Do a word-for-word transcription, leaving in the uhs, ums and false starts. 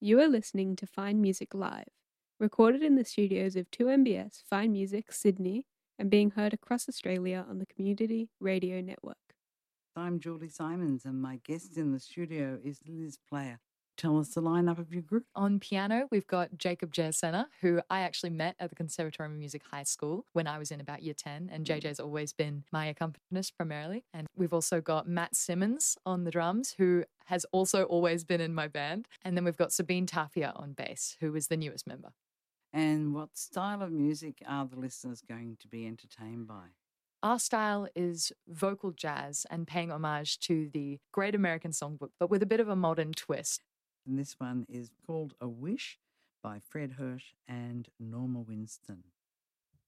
You are listening to Fine Music Live, recorded in the studios of two M B S Fine Music Sydney and being heard across Australia on the Community Radio Network. I'm Julie Simons and my guest in the studio is Liz Player. Tell us the lineup of your group. On piano, we've got Jacob Jersena, who I actually met at the Conservatorium of Music High School when I was in about year ten, and J J's always been my accompanist primarily. And we've also got Matt Simmons on the drums, who has also always been in my band. And then we've got Sabine Tapia on bass, who is the newest member. And what style of music are the listeners going to be entertained by? Our style is vocal jazz and paying homage to the Great American Songbook, but with a bit of a modern twist. And this one is called A Wish by Fred Hirsch and Norma Winston.